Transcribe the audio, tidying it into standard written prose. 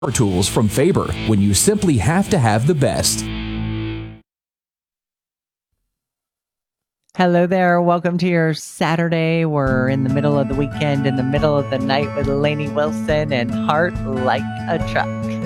tools from Faber when you simply have to have the best. Hello there. Welcome to your Saturday. We're in the middle of the weekend, in the middle of the night with Lainey Wilson and Heart Like a Truck.